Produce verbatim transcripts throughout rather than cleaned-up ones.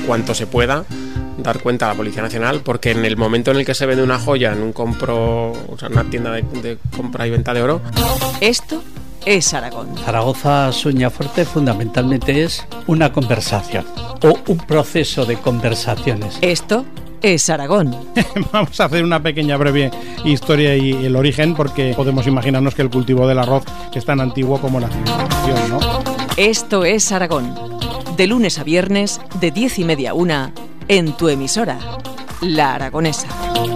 cuanto se pueda dar cuenta a la Policía Nacional, porque en el momento en el que se vende una joya en un compro, o sea, una tienda de, de compra y venta de oro. Esto es Aragón. Zaragoza Sueñafuerte fundamentalmente es una conversación o un proceso de conversaciones. Esto es Aragón. Vamos a hacer una pequeña breve historia y el origen, porque podemos imaginarnos que el cultivo del arroz es tan antiguo como la civilización, ¿no? Esto es Aragón. De lunes a viernes, de diez y media a una, en tu emisora, La Aragonesa.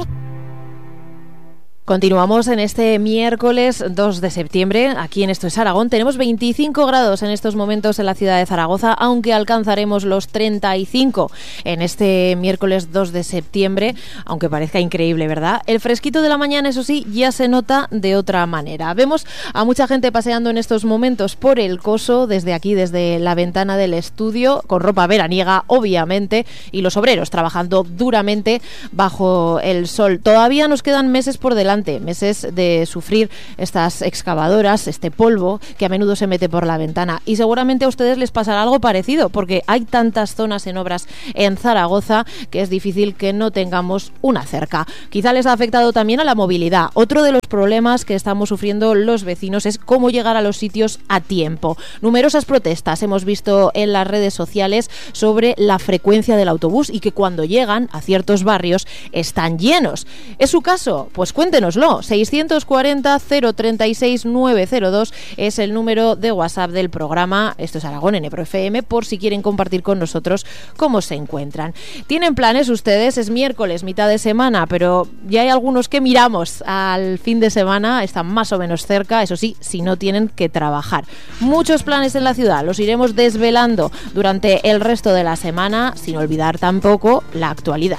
Continuamos en este miércoles dos de septiembre, aquí en Esto es Aragón. Tenemos veinticinco grados en estos momentos en la ciudad de Zaragoza, aunque alcanzaremos los treinta y cinco en este miércoles dos de septiembre, aunque parezca increíble, ¿verdad? El fresquito de la mañana, eso sí, ya se nota de otra manera. Vemos a mucha gente paseando en estos momentos por el Coso, desde aquí, desde la ventana del estudio, con ropa veraniega, obviamente, y los obreros trabajando duramente bajo el sol. Todavía nos quedan meses por delante, meses de sufrir estas excavadoras, este polvo que a menudo se mete por la ventana, y seguramente a ustedes les pasará algo parecido, porque hay tantas zonas en obras en Zaragoza que es difícil que no tengamos una cerca. Quizá les ha afectado también a la movilidad. Otro de los problemas que estamos sufriendo los vecinos es cómo llegar a los sitios a tiempo. Numerosas protestas hemos visto en las redes sociales sobre la frecuencia del autobús y que cuando llegan a ciertos barrios están llenos. ¿Es su caso? Pues cuéntenoslo. seiscientos cuarenta, cero treinta y seis, nueve cero dos es el número de WhatsApp del programa. Esto es Aragón en Ebro F M, por si quieren compartir con nosotros cómo se encuentran. ¿Tienen planes ustedes? Es miércoles, mitad de semana, pero ya hay algunos que miramos al fin de semana, están más o menos cerca, eso sí, si no tienen que trabajar. Muchos planes en la ciudad, los iremos desvelando durante el resto de la semana, sin olvidar tampoco la actualidad.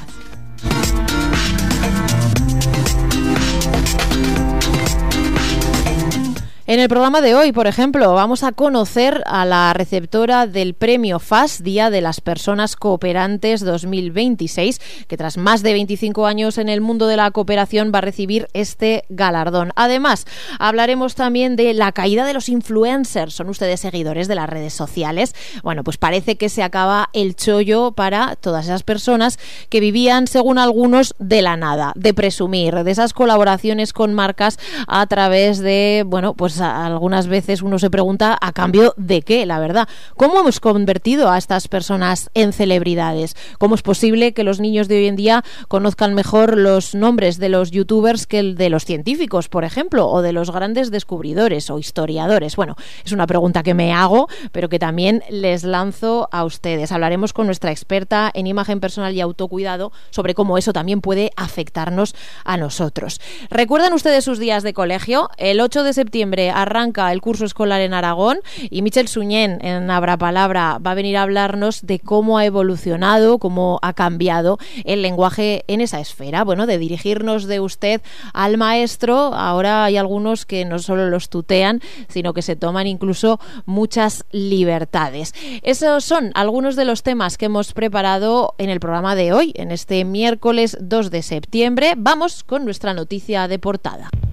En el programa de hoy, por ejemplo, vamos a conocer a la receptora del Premio F A S, Día de las Personas Cooperantes dos mil veintiséis, que tras más de veinticinco años en el mundo de la cooperación va a recibir este galardón. Además, hablaremos también de la caída de los influencers. ¿Son ustedes seguidores de las redes sociales? Bueno, pues parece que se acaba el chollo para todas esas personas que vivían, según algunos, de la nada, de presumir, de esas colaboraciones con marcas a través de, bueno, pues algunas veces uno se pregunta a cambio de qué, la verdad. ¿Cómo hemos convertido a estas personas en celebridades? ¿Cómo es posible que los niños de hoy en día conozcan mejor los nombres de los youtubers que el de los científicos, por ejemplo, o de los grandes descubridores o historiadores? Bueno, es una pregunta que me hago, pero que también les lanzo a ustedes. Hablaremos con nuestra experta en imagen personal y autocuidado sobre cómo eso también puede afectarnos a nosotros. ¿Recuerdan ustedes sus días de colegio? El ocho de septiembre arranca el curso escolar en Aragón y Michel Suñén, en Abra Palabra, va a venir a hablarnos de cómo ha evolucionado, cómo ha cambiado el lenguaje en esa esfera. Bueno, de dirigirnos de usted al maestro, ahora hay algunos que no solo los tutean, sino que se toman incluso muchas libertades. Esos son algunos de los temas que hemos preparado en el programa de hoy, en este miércoles dos de septiembre. Vamos con nuestra noticia de portada.